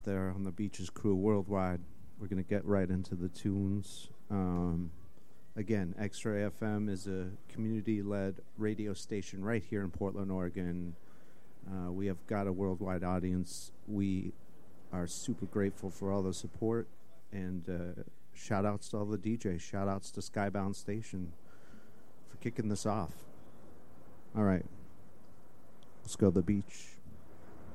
there on the Beaches Crew Worldwide. We're going to get right into the tunes. Again, X-Ray FM is a community-led radio station right here in Portland, Oregon. We have got a worldwide audience. We are super grateful for all the support, and shout-outs to all the DJs. Shout-outs to Skybound Station for kicking this off. All right, let's go to the beach.